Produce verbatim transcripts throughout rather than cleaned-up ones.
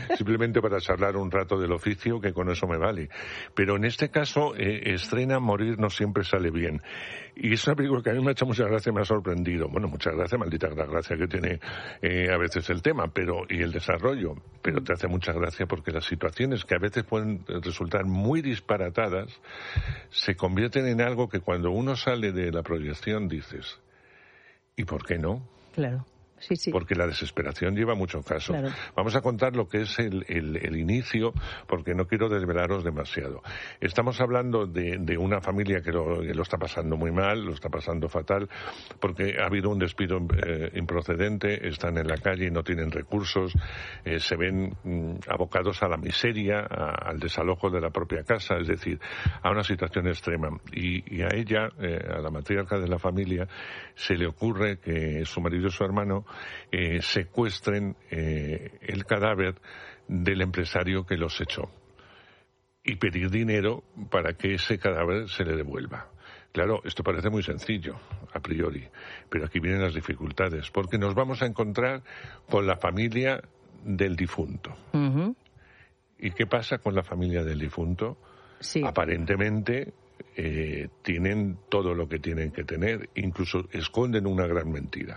simplemente para charlar un rato del oficio, que con eso me vale. Pero en este caso, eh, estrena Morir no siempre sale bien. Y es una película que a mí me ha hecho mucha gracia, me ha sorprendido. Bueno, mucha gracia, maldita gracia que tiene eh, a veces el tema pero y el desarrollo, pero te hace mucha gracia porque las situaciones que a veces pueden resultar muy disparatadas se convierten en algo que cuando uno sale de la proyección dices, ¿y por qué no? Claro. Sí, sí. Porque la desesperación lleva mucho caso. Claro. Vamos a contar lo que es el, el, el inicio, porque no quiero desvelaros demasiado. Estamos hablando de, de una familia que lo, que lo está pasando muy mal, lo está pasando fatal, porque ha habido un despido eh, improcedente, están en la calle y no tienen recursos, eh, se ven mm, abocados a la miseria, a, al desalojo de la propia casa, es decir, a una situación extrema. Y, y a ella, eh, a la matriarca de la familia, se le ocurre que su marido y su hermano Eh, secuestren eh, el cadáver del empresario que los echó y pedir dinero para que ese cadáver se le devuelva. Claro, esto parece muy sencillo, a priori, pero aquí vienen las dificultades, porque nos vamos a encontrar con la familia del difunto. Uh-huh. ¿Y qué pasa con la familia del difunto? Sí. Aparentemente eh, tienen todo lo que tienen que tener, incluso esconden una gran mentira.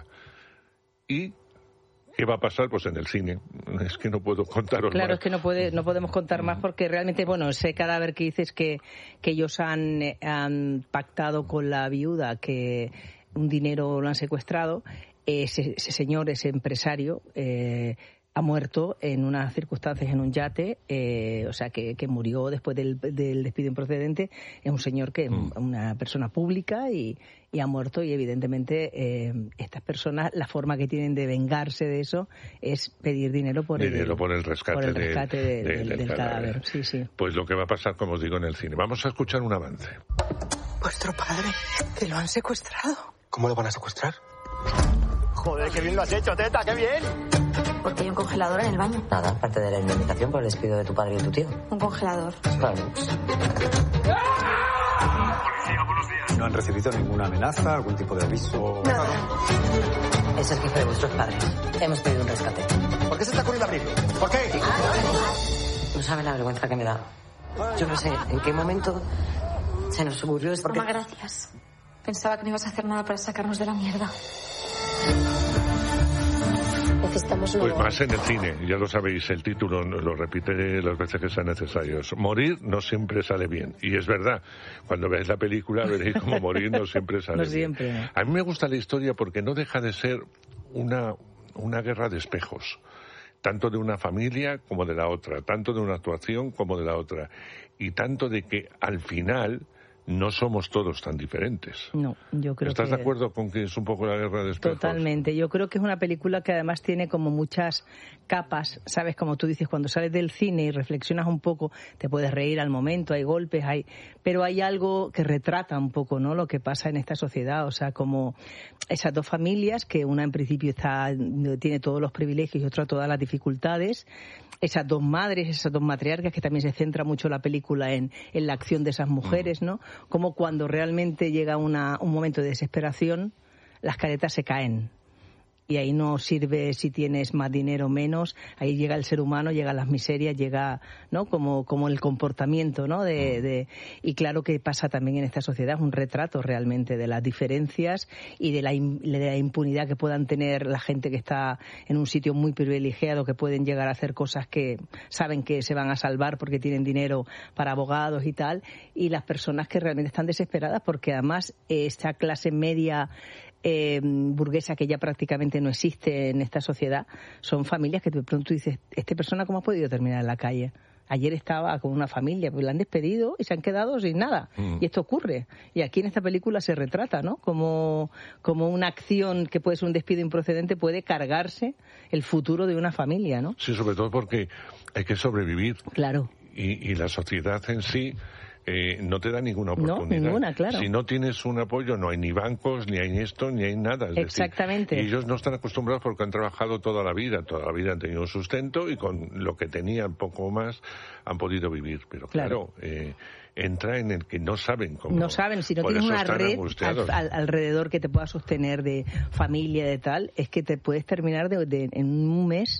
¿Y qué va a pasar? Pues en el cine. Es que no puedo contaros Claro, más. es que no puede, no podemos contar más porque realmente, bueno, ese cadáver que dices que, que ellos han, han pactado con la viuda, que un dinero lo han secuestrado, ese, ese señor, ese empresario, eh, ha muerto en unas circunstancias en un yate, eh, o sea, que, que murió después del, del despido improcedente. Es un señor que es mm. una persona pública y, y ha muerto, y evidentemente eh, estas personas, la forma que tienen de vengarse de eso es pedir dinero por, dinero el, por el rescate, por el rescate de, de, de, del, del, del cadáver. cadáver. Sí, sí. Pues lo que va a pasar, como os digo, en el cine. Vamos a escuchar un avance. Vuestro padre, que lo han secuestrado. ¿Cómo lo van a secuestrar? Joder, qué bien lo has hecho, teta, qué bien. Porque hay un congelador en el baño. Nada, aparte de la indemnización por el despido de tu padre y tu tío. Un congelador. Claro. ¿No han recibido ninguna amenaza, algún tipo de aviso? Nada. Es el jefe de vuestros padres. Hemos pedido un rescate. ¿Por qué se está ocurriendo abrirlo? ¿Por qué? No sabe la vergüenza que me da. Yo no sé en qué momento se nos ocurrió esto. Mamá, gracias. Pensaba que no ibas a hacer nada para sacarnos de la mierda. Necesitamos Pues más en el cine, ya lo sabéis, el título lo repetiré las veces que sean necesarios. Morir no siempre sale bien, y es verdad. Cuando veáis la película veréis cómo morir no siempre sale no bien. Siempre, ¿no? A mí me gusta la historia porque no deja de ser una, una guerra de espejos, tanto de una familia como de la otra, tanto de una actuación como de la otra, y tanto de que al final no somos todos tan diferentes. No, yo creo ¿Estás que... de acuerdo con que es un poco la guerra de espejos? Totalmente. Yo creo que es una película que además tiene como muchas capas, ¿sabes? Como tú dices, cuando sales del cine y reflexionas un poco, te puedes reír al momento, hay golpes, hay... pero hay algo que retrata un poco, ¿no?, lo que pasa en esta sociedad. O sea, como esas dos familias, que una en principio está tiene todos los privilegios y otra todas las dificultades. Esas dos madres, esas dos matriarcas, que también se centra mucho la película en, en la acción de esas mujeres, ¿no? Como cuando realmente llega una, un momento de desesperación, las caretas se caen. Y ahí no sirve si tienes más dinero o menos, ahí llega el ser humano, llegan las miserias, llega, ¿no?, como, como el comportamiento, ¿no? De, de, y claro que pasa también en esta sociedad, es un retrato realmente de las diferencias y de la, de la impunidad que puedan tener la gente que está en un sitio muy privilegiado, que pueden llegar a hacer cosas que saben que se van a salvar porque tienen dinero para abogados y tal, y las personas que realmente están desesperadas porque además esta clase media Eh, burguesa que ya prácticamente no existe en esta sociedad, son familias que de pronto dices, ¿esta persona cómo ha podido terminar en la calle? Ayer estaba con una familia, pues la han despedido y se han quedado sin nada. Mm. Y esto ocurre. Y aquí en esta película se retrata, ¿no? Como, como una acción que puede ser un despido improcedente puede cargarse el futuro de una familia, ¿no? Sí, sobre todo porque hay que sobrevivir. Claro. Y, y la sociedad en sí Eh, no te da ninguna oportunidad. No, ninguna, claro. Si no tienes un apoyo, no hay ni bancos, ni hay esto, ni hay nada. Es Exactamente. Decir, y ellos no están acostumbrados porque han trabajado toda la vida, toda la vida han tenido un sustento y con lo que tenían, poco más, han podido vivir. Pero claro, claro eh, entra en el que no saben cómo. No saben, si no tienes una red al, al, alrededor que te pueda sostener de familia, de tal, es que te puedes terminar de, de, en un mes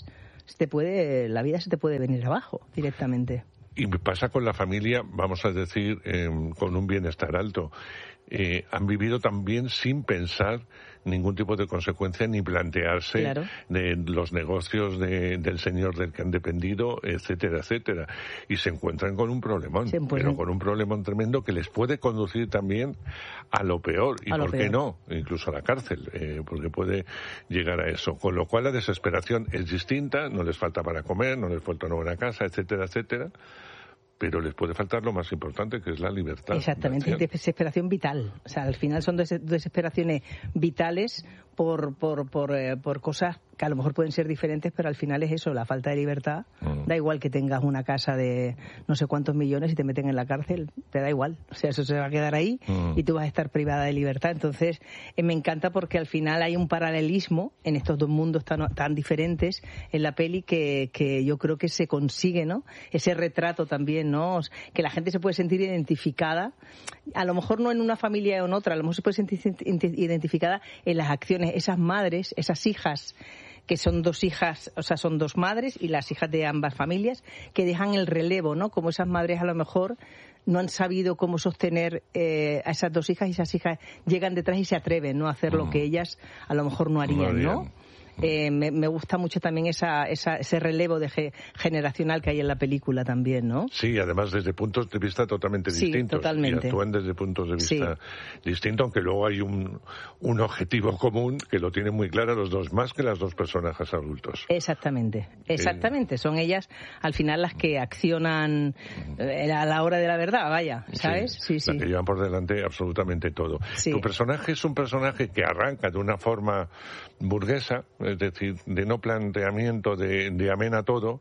se te puede, la vida se te puede venir abajo directamente. Y pasa con la familia, vamos a decir, eh, con un bienestar alto. Eh, han vivido también sin pensar ningún tipo de consecuencia ni plantearse claro. de los negocios de, del señor del que han dependido, etcétera, etcétera. Y se encuentran con un problemón, pero con un problemón tremendo que les puede conducir también a lo peor. Y a por peor. qué no, incluso a la cárcel, eh, porque puede llegar a eso. Con lo cual la desesperación es distinta, no les falta para comer, no les falta una buena casa, etcétera, etcétera. Pero les puede faltar lo más importante, que es la libertad. Exactamente, desesperación vital. O sea, al final son des- desesperaciones vitales por por por, eh, por cosas que a lo mejor pueden ser diferentes, pero al final es eso, la falta de libertad. Mm. Da igual que tengas una casa de no sé cuántos millones y te meten en la cárcel, te da igual. O sea, eso se va a quedar ahí mm. y tú vas a estar privada de libertad. Entonces, eh, me encanta porque al final hay un paralelismo en estos dos mundos tan, tan diferentes en la peli que, que yo creo que se consigue, ¿no? Ese retrato también, ¿no? Que la gente se puede sentir identificada, a lo mejor no en una familia o en otra, a lo mejor se puede sentir identificada en las acciones, esas madres, esas hijas, que son dos hijas, o sea, son dos madres y las hijas de ambas familias, que dejan el relevo, ¿no? Como esas madres a lo mejor no han sabido cómo sostener eh, a esas dos hijas y esas hijas llegan detrás y se atreven, ¿no? A hacer mm. lo que ellas a lo mejor no harían, ¿no? ¿no? Eh, me, me gusta mucho también esa, esa, ese relevo de ge, generacional que hay en la película también, ¿no? Sí, además desde puntos de vista totalmente sí, distintos. Totalmente. Y actúan desde puntos de vista sí. distintos, aunque luego hay un, un objetivo común que lo tienen muy claro los dos, más que las dos personajes adultos. Exactamente, exactamente. Eh, Son ellas al final las que accionan eh, a la hora de la verdad, vaya, ¿sabes? Sí, sí. sí. Las que llevan por delante absolutamente todo. Sí. Tu personaje es un personaje que arranca de una forma burguesa, es decir, de no planteamiento, de, de amén a todo,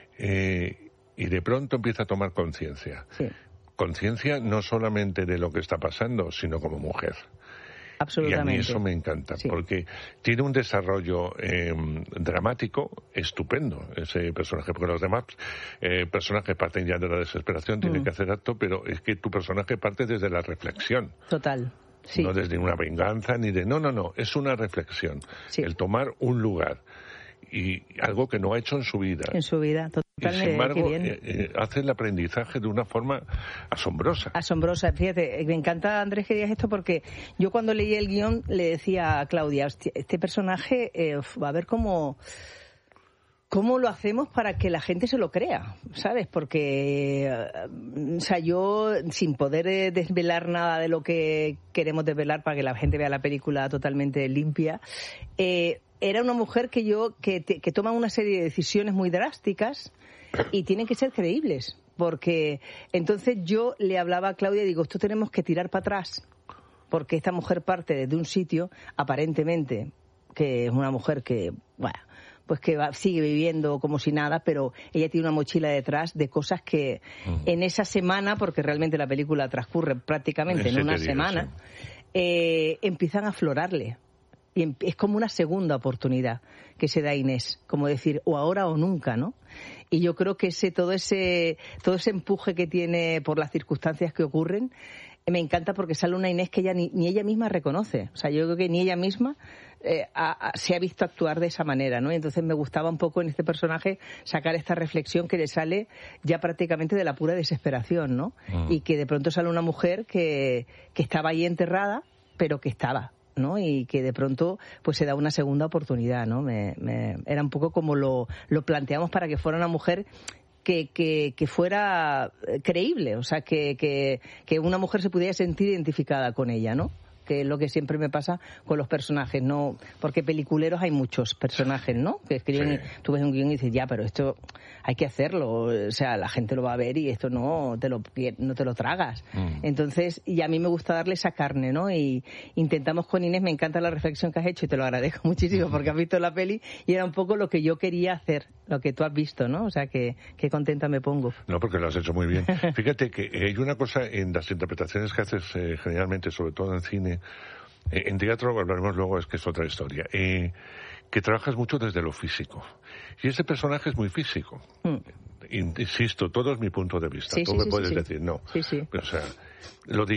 eh, y de pronto empieza a tomar conciencia. Sí. Conciencia no solamente de lo que está pasando, sino como mujer. Absolutamente. Y a mí eso me encanta, sí. porque tiene un desarrollo eh, dramático estupendo, ese personaje, porque los demás eh, personajes parten ya de la desesperación, tienen mm. que hacer acto, pero es que tu personaje parte desde la reflexión. Total. Sí. No desde una venganza ni de... No, no, no, es una reflexión. Sí. El tomar un lugar y algo que no ha hecho en su vida. En su vida, totalmente. Y sin embargo, eh, eh, hace el aprendizaje de una forma asombrosa. Asombrosa. Fíjate, me encanta, Andrés, que digas esto porque yo cuando leí el guión le decía a Claudia, este personaje eh, va a ver cómo... ¿Cómo lo hacemos para que la gente se lo crea? ¿Sabes? Porque, o sea, yo, sin poder desvelar nada de lo que queremos desvelar para que la gente vea la película totalmente limpia, eh, era una mujer que yo, que, que toma una serie de decisiones muy drásticas y tienen que ser creíbles. Porque entonces yo le hablaba a Claudia y digo, esto tenemos que tirar para atrás. Porque esta mujer parte desde un sitio, aparentemente, que es una mujer que, bueno, pues que va, sigue viviendo como si nada, pero ella tiene una mochila detrás de cosas que uh-huh. en esa semana, porque realmente la película transcurre prácticamente en una días, semana, sí. eh, empiezan a aflorarle. Y es como una segunda oportunidad que se da a Inés, como decir, o ahora o nunca, ¿no? Y yo creo que ese todo ese todo ese empuje que tiene por las circunstancias que ocurren, me encanta porque sale una Inés que ella ni, ni ella misma reconoce. O sea, yo creo que ni ella misma eh, a, a, se ha visto actuar de esa manera, ¿no? Y entonces me gustaba un poco en este personaje sacar esta reflexión que le sale ya prácticamente de la pura desesperación, ¿no? Mm. Y que de pronto sale una mujer que, que estaba ahí enterrada, pero que estaba, ¿no? Y que de pronto pues se da una segunda oportunidad, ¿no? Me, me, era un poco como lo, lo planteamos para que fuera una mujer que, que, que fuera creíble, o sea, que, que, que una mujer se pudiera sentir identificada con ella, ¿no? Que es lo que siempre me pasa con los personajes, ¿no? Porque peliculeros hay muchos personajes, ¿no? Que escriben, sí. Tú ves un guión y dices, ya, pero esto hay que hacerlo, o sea, la gente lo va a ver y esto no te lo, no te lo tragas. Mm. Entonces, y a mí me gusta darle esa carne, ¿no? Y intentamos con Inés, me encanta la reflexión que has hecho y te lo agradezco muchísimo porque has visto la peli y era un poco lo que yo quería hacer, lo que tú has visto, ¿no? O sea, que, que contenta me pongo. No, porque lo has hecho muy bien. Fíjate que hay una cosa en las interpretaciones que haces eh, generalmente, sobre todo en cine, eh, en teatro hablaremos luego, es que es otra historia, eh, que trabajas mucho desde lo físico. Y ese personaje es muy físico. Mm. Insisto, todo es mi punto de vista. Sí, Tú sí, me sí, puedes sí. decir no. Sí, sí. Pero, o sea, lo digo,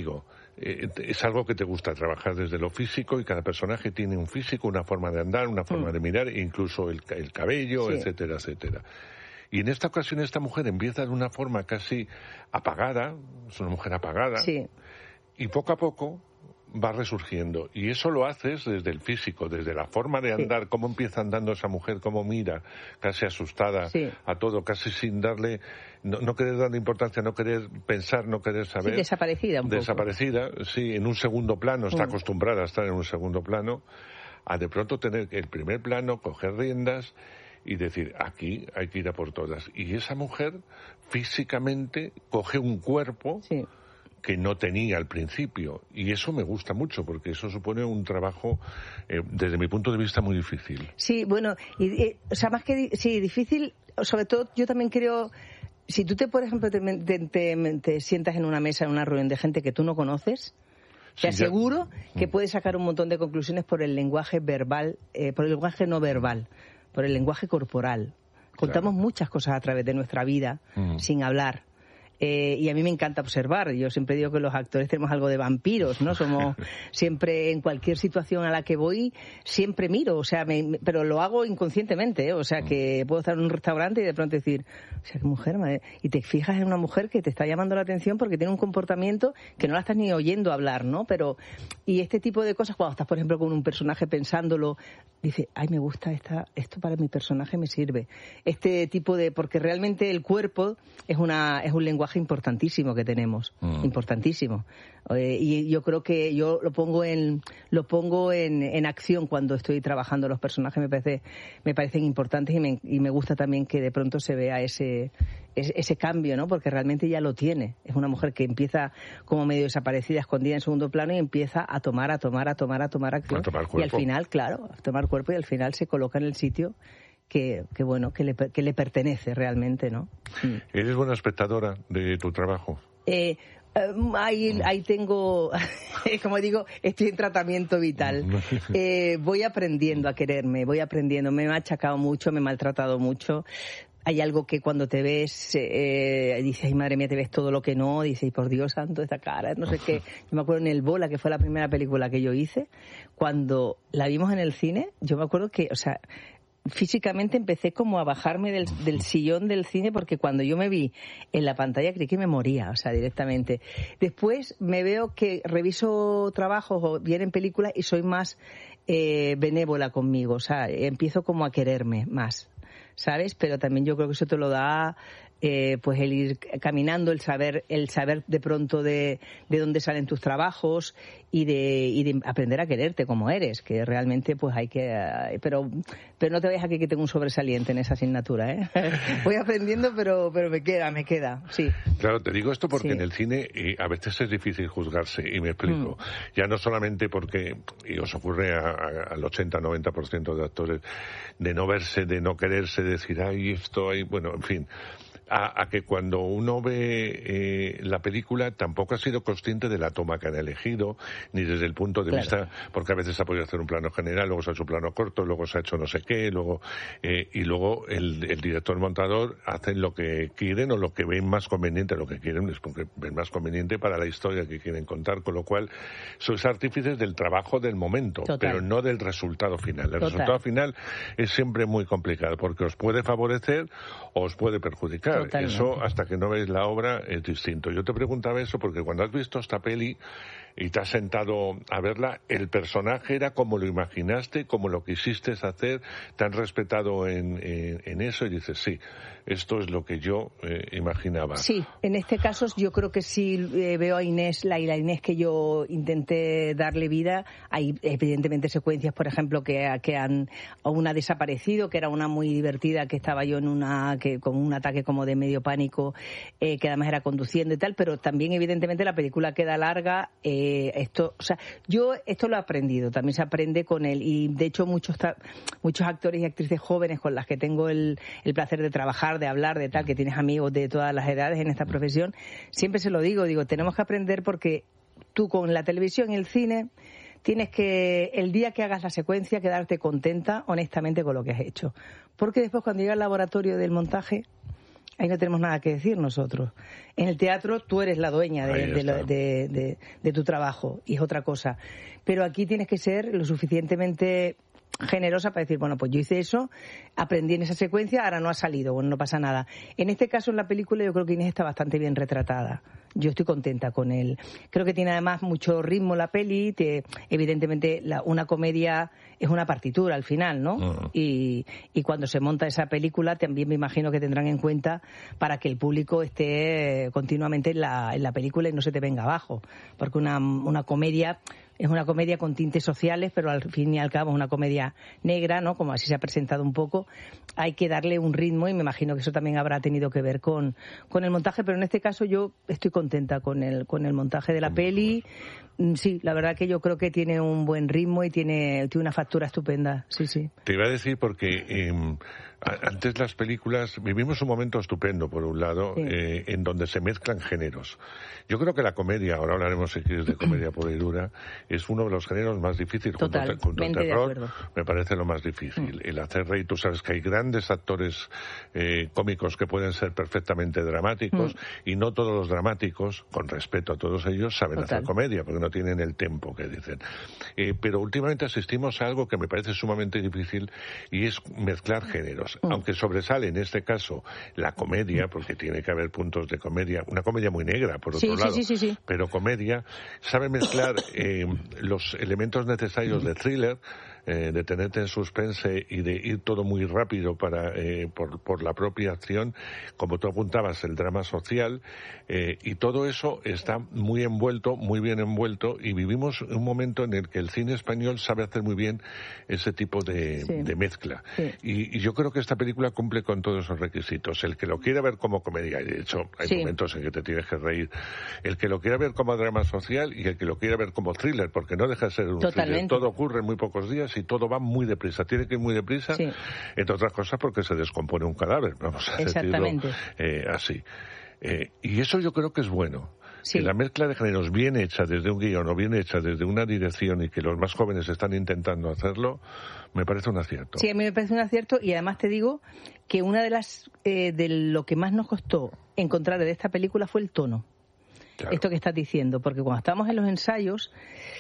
eh, es algo que te gusta trabajar desde lo físico, y cada personaje tiene un físico, una forma de andar, una forma mm. de mirar, incluso el, el cabello, sí. etcétera, etcétera. Y en esta ocasión esta mujer empieza de una forma casi apagada, es una mujer apagada, sí. y poco a poco va resurgiendo. Y eso lo haces desde el físico, desde la forma de andar, sí. cómo empieza andando esa mujer, cómo mira, casi asustada sí. a todo, casi sin darle, no, no querer darle importancia, no querer pensar, no querer saber. Sí, desaparecida un poco. Desaparecida, sí, en un segundo plano, está mm. acostumbrada a estar en un segundo plano, a de pronto tener el primer plano, coger riendas y decir, aquí hay que ir a por todas. Y esa mujer físicamente coge un cuerpo sí. que no tenía al principio. Y eso me gusta mucho, porque eso supone un trabajo, eh, desde mi punto de vista, muy difícil. Sí, bueno, y, y, o sea, más que sí, difícil, sobre todo yo también creo, si tú te, por ejemplo, te, te, te, te sientas en una mesa, en una reunión de gente que tú no conoces, te sí, aseguro ya... que puedes sacar un montón de conclusiones por el lenguaje verbal, eh, por el lenguaje no verbal, por el lenguaje corporal. Contamos claro. muchas cosas a través de nuestra vida mm. sin hablar. Eh, y a mí me encanta observar. Yo siempre digo que los actores tenemos algo de vampiros, ¿no? Somos siempre, en cualquier situación a la que voy, siempre miro, o sea, me, me, pero lo hago inconscientemente, ¿eh? O sea, que puedo estar en un restaurante y de pronto decir, o sea, qué mujer, madre. Y te fijas en una mujer que te está llamando la atención porque tiene un comportamiento que no la estás ni oyendo hablar, ¿no? Pero, y este tipo de cosas, cuando estás, por ejemplo, con un personaje pensándolo, dice, ay, me gusta esta, esto para mi personaje me sirve. Este tipo de, porque realmente el cuerpo es una, es un lenguaje importantísimo que tenemos, mm. importantísimo. Eh, y yo creo que yo lo pongo en lo pongo en, en acción cuando estoy trabajando los personajes. Me parece me parecen importantes y me, y me gusta también que de pronto se vea ese, ese ese cambio, ¿no? Porque realmente ya lo tiene. Es una mujer que empieza como medio desaparecida, escondida en segundo plano, y empieza a tomar, a tomar, a tomar, a tomar acción. A tomar y al final, claro, a tomar cuerpo, y al final se coloca en el sitio que, que bueno, que le, que le pertenece realmente, ¿no? ¿Eres buena espectadora de tu trabajo? Eh, Uh, ahí, ahí tengo, como digo, estoy en tratamiento vital. Eh, voy aprendiendo a quererme, voy aprendiendo. Me he machacado mucho, me he maltratado mucho. Hay algo que cuando te ves, eh, dices, ay, madre mía, te ves todo lo que no. Dices, por Dios santo, esta cara, no sé qué. Yo me acuerdo en El Bola, que fue la primera película que yo hice, cuando la vimos en el cine, yo me acuerdo que, o sea, físicamente empecé como a bajarme del, del sillón del cine, porque cuando yo me vi en la pantalla creí que me moría, o sea, directamente. Después me veo que reviso trabajos o vienen películas y soy más eh, benévola conmigo, o sea, empiezo como a quererme más, ¿sabes? Pero también yo creo que eso te lo da eh, pues el ir caminando, el saber el saber de pronto de, de dónde salen tus trabajos y de, y de aprender a quererte como eres, que realmente pues hay que... Pero pero no te vayas aquí que tengo un sobresaliente en esa asignatura, ¿eh? Voy aprendiendo, pero pero me queda, me queda, sí. Claro, te digo esto porque sí. en el cine eh, a veces es difícil juzgarse, y me explico. Mm. Ya no solamente porque, y os ocurre a, a, al ochenta noventa por ciento de actores, de no verse, de no quererse, de decir, ay, esto, hay, bueno, en fin... A, a que cuando uno ve eh, la película tampoco ha sido consciente de la toma que han elegido, ni desde el punto de claro. vista, porque a veces se ha podido hacer un plano general, luego se ha hecho un plano corto, luego se ha hecho no sé qué, luego eh, y luego el, el director montador hacen lo que quieren o lo que ven más conveniente. Lo que quieren es porque ven más conveniente para la historia que quieren contar, con lo cual sois artífices del trabajo del momento, Total. Pero no del resultado final. El Total. Resultado final es siempre muy complicado, porque os puede favorecer o os puede perjudicar. Totalmente. Eso, hasta que no veis la obra, es distinto. Yo te preguntaba eso porque cuando has visto esta peli y te has sentado a verla, el personaje era como lo imaginaste, como lo quisiste hacer, te han respetado en, en, en eso, y dices, sí, esto es lo que yo eh, imaginaba. Sí, en este caso yo creo que sí eh, veo a Inés, la, la Inés que yo intenté darle vida. Hay evidentemente secuencias, por ejemplo, que, que han, una desaparecido, que era una muy divertida, que estaba yo en una, que con un ataque como de medio pánico, eh, que además era conduciendo y tal, pero también evidentemente la película queda larga. Eh, esto, o sea, yo esto lo he aprendido, también se aprende con él, y de hecho muchos muchos actores y actrices jóvenes con las que tengo el, el placer de trabajar, de hablar, de tal, que tienes amigos de todas las edades en esta profesión, siempre se lo digo, digo, tenemos que aprender, porque tú con la televisión y el cine tienes que, el día que hagas la secuencia, quedarte contenta honestamente con lo que has hecho, porque después cuando llega al laboratorio del montaje ahí no tenemos nada que decir nosotros. En el teatro tú eres la dueña de, de, lo, de, de, de tu trabajo y es otra cosa. Pero aquí tienes que ser lo suficientemente generosa para decir, bueno, pues yo hice eso, aprendí en esa secuencia, ahora no ha salido, bueno, no pasa nada. En este caso, en la película, yo creo que Inés está bastante bien retratada. Yo estoy contenta con él. Creo que tiene además mucho ritmo la peli, te, evidentemente la, una comedia es una partitura al final, ¿no? Uh-huh. Y, y cuando se monta esa película también me imagino que tendrán en cuenta para que el público esté continuamente en la, en la película y no se te venga abajo. Porque una, una comedia... es una comedia con tintes sociales, pero al fin y al cabo es una comedia negra, ¿no? Como así se ha presentado un poco. Hay que darle un ritmo y me imagino que eso también habrá tenido que ver con, con el montaje, pero en este caso yo estoy contenta con el, con el montaje de la peli. Sí, la verdad que yo creo que tiene un buen ritmo y tiene, tiene una factura estupenda, sí, sí. Te iba a decir porque eh, antes las películas, vivimos un momento estupendo, por un lado, sí. eh, en donde se mezclan géneros. Yo creo que la comedia, ahora hablaremos si quieres de comedia pura y dura, es uno de los géneros más difíciles. Total, junto al terror, me parece lo más difícil. Mm. El hacer reír, tú sabes que hay grandes actores eh, cómicos que pueden ser perfectamente dramáticos mm. y no todos los dramáticos, con respeto a todos ellos, saben Total. hacer comedia, porque no tienen el tempo que dicen. Eh, pero últimamente asistimos a algo que me parece sumamente difícil y es mezclar géneros. Mm. Aunque sobresale en este caso la comedia, porque tiene que haber puntos de comedia, una comedia muy negra, por otro sí, lado, sí, sí, sí, sí. pero comedia, sabe mezclar eh, los elementos necesarios de thriller, eh, de tenerte en suspense y de ir todo muy rápido para eh, por, por la propia acción, como tú apuntabas, el drama social, eh, y todo eso está muy envuelto, muy bien envuelto, y vivimos un momento en el que el cine español sabe hacer muy bien ese tipo de, sí. de mezcla. Sí. Y, y yo creo que esta película cumple con todos esos requisitos. El que lo quiera ver como comedia, y de hecho hay sí. momentos en que te tienes que reír, el que lo quiera ver como drama social y el que lo quiera ver como thriller, porque no deja de ser un Totalmente. thriller. Todo ocurre en muy pocos días y todo va muy deprisa. Tiene que ir muy deprisa, sí. entre otras cosas porque se descompone un cadáver, vamos a decirlo eh, así. Eh, y eso yo creo que es bueno. Sí. Que la mezcla de géneros bien hecha desde un guión o bien hecha desde una dirección y que los más jóvenes están intentando hacerlo, me parece un acierto. Sí, a mí me parece un acierto y además te digo que una de las eh, de lo que más nos costó encontrar de esta película fue el tono. Claro. Esto que estás diciendo, porque cuando estábamos en los ensayos,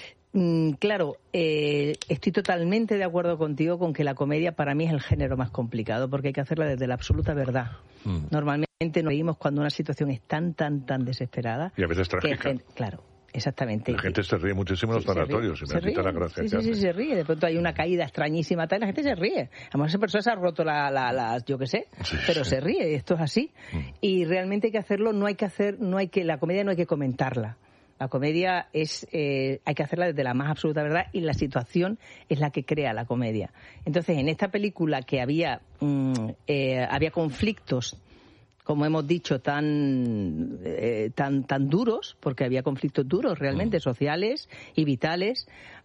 mmm, claro, eh, estoy totalmente de acuerdo contigo con que la comedia para mí es el género más complicado, porque hay que hacerla desde la absoluta verdad. Mm. Normalmente nos reímos cuando una situación es tan, tan, tan desesperada. Y a veces trágica. Que, claro. Exactamente. La gente se ríe muchísimo en los sanatorios y me quita la gracia. Sí, sí, sí, se ríe. De pronto hay una caída extrañísima tal y la gente se ríe. A lo mejor esa persona se ha roto la, la, la yo qué sé, sí, pero sí. se ríe. Esto es así. Mm. Y realmente hay que hacerlo, no hay que hacer, no hay que, la comedia no hay que comentarla. La comedia es, eh, hay que hacerla desde la más absoluta verdad y la situación es la que crea la comedia. Entonces, en esta película que había, mm, eh, había conflictos, como hemos dicho, tan, eh, tan, tan duros, porque había conflictos duros realmente, mm. sociales y vitales.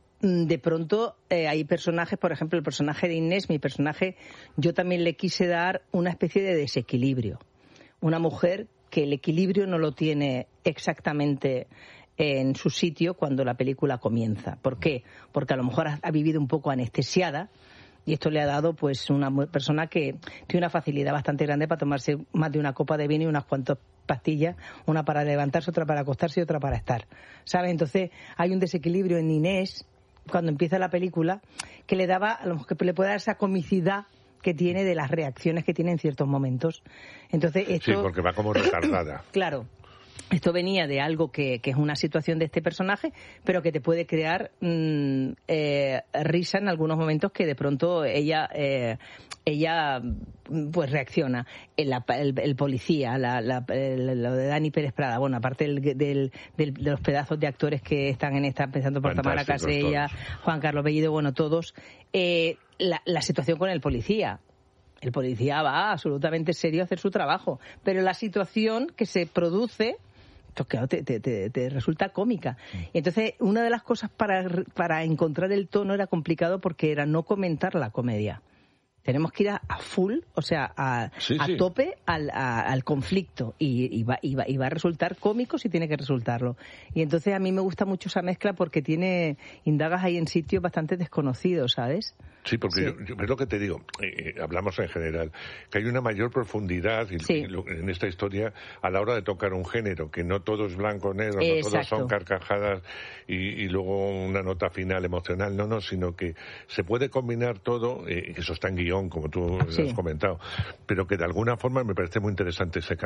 De pronto eh, hay personajes, por ejemplo, el personaje de Inés, mi personaje, yo también le quise dar una especie de desequilibrio. Una mujer que el equilibrio no lo tiene exactamente en su sitio cuando la película comienza. ¿Por qué? Porque a lo mejor ha, ha vivido un poco anestesiada. Y esto le ha dado, pues, una persona que tiene una facilidad bastante grande para tomarse más de una copa de vino y unas cuantas pastillas, una para levantarse, otra para acostarse y otra para estar. ¿Sabes? Entonces, hay un desequilibrio en Inés, cuando empieza la película, que le daba, a lo mejor que le puede dar esa comicidad que tiene de las reacciones que tiene en ciertos momentos. Entonces, esto... Sí, porque va como retardada. Claro. Esto venía de algo que, que es una situación de este personaje, pero que te puede crear mmm, eh, risa en algunos momentos que de pronto ella eh, ella pues reacciona. El, el, el policía, la, la, el, lo de Dani Pérez Prada, bueno, aparte del, del, del, de los pedazos de actores que están en esta, empezando por Tamara Casella, Juan Carlos Bellido, bueno, todos, eh, la, la situación con el policía. El policía va absolutamente serio a hacer su trabajo, pero la situación que se produce, pues claro, te, te, te, te resulta cómica. Y entonces, una de las cosas para, para encontrar el tono era complicado porque era no comentar la comedia. Tenemos que ir a, a full, o sea, a, sí, a sí. tope al, a, al conflicto y, y, va, y, va, y va a resultar cómico si tiene que resultarlo. Y entonces a mí me gusta mucho esa mezcla porque tiene indagas ahí en sitios bastante desconocidos, ¿sabes? Sí, porque Sí. Yo, yo- es lo que te digo, eh, eh, hablamos en general, que hay una mayor profundidad y- Sí. y lo- en esta historia a la hora de tocar un género, que no todo es blanco o negro, no todos Exacto. son carcajadas y, y luego una nota final emocional, no, no, sino que se puede combinar todo, eh, eso está en guión, como tú Sí. has comentado, pero que de alguna forma me parece muy interesante ese